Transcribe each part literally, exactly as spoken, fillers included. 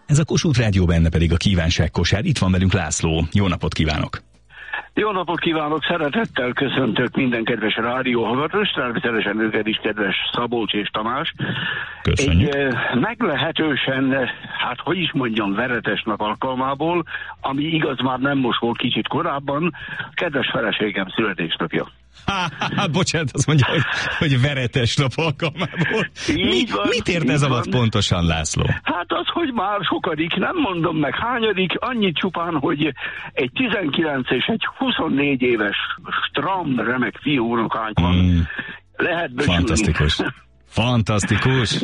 Ez a Kossuth Rádió, benne pedig a kívánságkosár. Itt van velünk László. Jó napot kívánok! Jó napot kívánok, szeretettel köszöntök minden kedves rádióhallgatót, természetesen őket is, kedves Szabolcs és Tamás. Köszönjük. Egy meglehetősen, hát hogy is mondjam, veretes nap alkalmából, ami igaz már nem most volt, kicsit korábban, kedves feleségem születésnapja. Há, há, bocsánat, azt mondja, hogy, hogy veretes nap alkalmából. Mi, van, mit ért ez alatt pontosan, László? Hát az, hogy már sokadik, nem mondom meg hányadik, annyit csupán, hogy egy tizenkilenc és egy huszonnégy éves stram remek fiú unokánk van. Mm. Lehet böcsülni. Fantasztikus. Fantasztikus.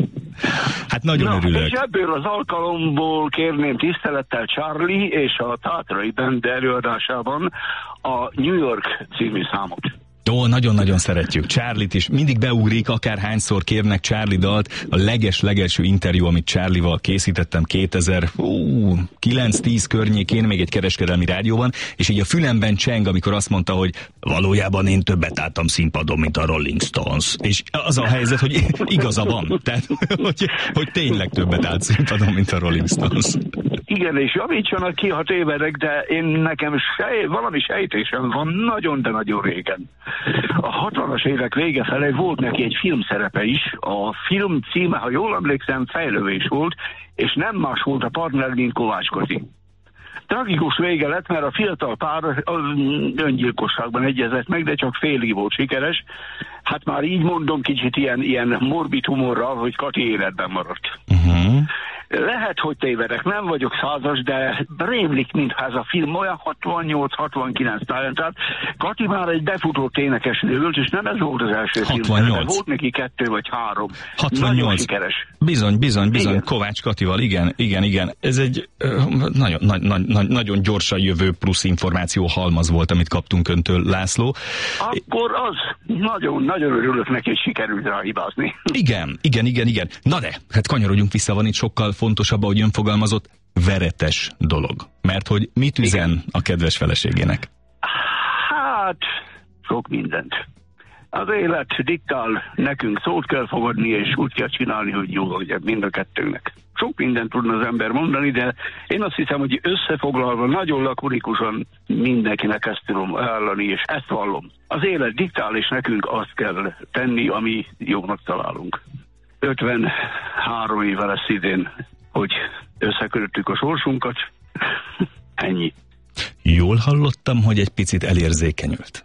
Hát nagyon Na, örülök. És ebből az alkalomból kérném tisztelettel Charlie és a Tátrai Band előadásában a New York című számot. Ó, nagyon-nagyon szeretjük. Charlie-t is mindig beugrik, akárhányszor kérnek Charlie dalt. A leges-legelső interjú, amit Charlie-val készítettem kétezer-kilenc-tíz környékén, még egy kereskedelmi rádióban, és így a fülemben cseng, amikor azt mondta, hogy valójában én többet álltam színpadon, mint a Rolling Stones. És az a helyzet, hogy igaza van. Tehát, hogy, hogy tényleg többet állt színpadon, mint a Rolling Stones. Igen, és javítsanak ki, ha tévedek, de én nekem sej, valami sejtésem van nagyon, de nagyon régen. A hatvanas évek vége felé volt neki egy filmszerepe is. A film címe, ha jól emlékszem, Fejlővés volt, és nem más volt a partner, mint Kovács Kati. Tragikus vége lett, mert a fiatal pár öngyilkosságban egyezett meg, de csak félig volt sikeres. Hát már így mondom, kicsit ilyen, ilyen morbid humorral, hogy Kati életben maradt. Uh-huh. Lehet, hogy tévedek, nem vagyok százas, de rémlik, mintha ez a film olyan hatvannyolc-hatvankilenc táján. Tehát Kati már egy befutott énekesnő volt, és nem ez volt az első film. Volt neki kettő vagy három. hatvannyolc. Nagyon sikeres. Bizony, bizony, bizony, igen. Kovács Katival, igen, igen, igen. Ez egy uh, nagyon, nagy, nagy, nagyon gyorsan jövő plusz információ halmaz volt, amit kaptunk öntől, László. Akkor az nagyon, nagyon örülök neki, hogy sikerült rá hibázni. Igen, igen, igen, igen. Na de, hát kanyarodjunk vissza, van itt sokkal fontosabb, ahogy ön fogalmazott, veretes dolog. Mert hogy mit üzen igen. a kedves feleségének? Hát, sok mindent. Az élet diktál, nekünk szót kell fogadni, és úgy kell csinálni, hogy jó legyen mind a kettőnek. Sok mindent tudna az ember mondani, de én azt hiszem, hogy összefoglalva nagyon lakonikusan mindenkinek ezt tudom ajánlani, és ezt vallom. Az élet diktál, és nekünk azt kell tenni, ami jónak találunk. ötvenhárom éve lesz idén, hogy összekötöttük a sorsunkat. Ennyi. Jól hallottam, hogy egy picit elérzékenyült.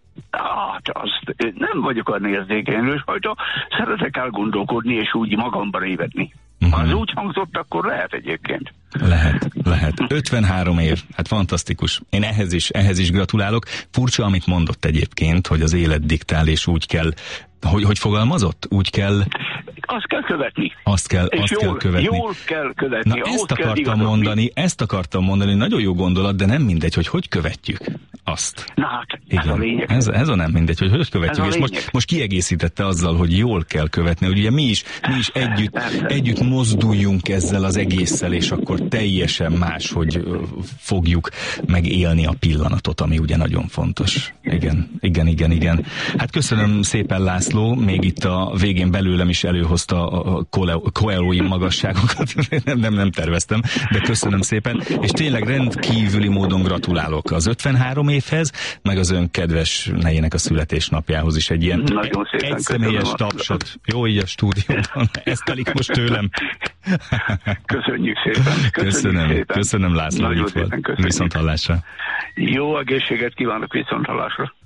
Hát azt nem vagyok olyan érzékenyülős, majd szeretek elgondolkodni, és úgy magamba révedni. Uh-huh. Ha az úgy hangzott, akkor lehet egyébként. Lehet, lehet. ötvenhárom év, hát fantasztikus. Én ehhez is, ehhez is gratulálok. Furcsa, amit mondott egyébként, hogy az élet diktál, és úgy kell, hogy, hogy fogalmazott? Úgy kell... Azt kell követni. Azt kell, azt jól, kell követni. Jól kell követni. Na, ezt akartam mondani, ezt akartam mondani, nagyon jó gondolat, de nem mindegy, hogy hogy követjük azt. Na hát, igen, ez a lényeg. Ez, ez a nem mindegy, hogy hogy követjük. És most, most kiegészítette azzal, hogy jól kell követni, hogy ugye mi is, mi is együtt, együtt mozduljunk ezzel az egésszel, és akkor teljesen máshogy fogjuk megélni a pillanatot, ami ugye nagyon fontos. Igen, igen, igen, igen. Hát köszönöm szépen, László, még itt a végén belőlem is előhozta a koelói magasságokat, nem, nem, nem terveztem, de köszönöm szépen, és tényleg rendkívüli módon gratulálok az ötvenhárom évhez, meg az ön kedves nejének a születésnapjához is egy ilyen egy személyes tapsot. Jó, így a stúdióban. Ez telik most tőlem. Köszönjük szépen. Köszönjük köszönöm, szépen. Köszönöm, László, hogy itt volt. Viszont hallásra. Jó egészséget kívánok, viszont hallásra.